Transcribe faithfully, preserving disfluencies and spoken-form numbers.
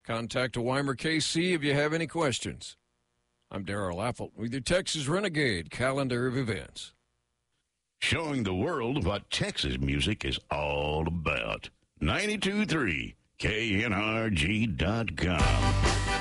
Contact a Weimer K C if you have any questions. I'm Darrell Apple with your Texas Renegade calendar of events. Showing the world what Texas music is all about. ninety-two point three K N R G dot com.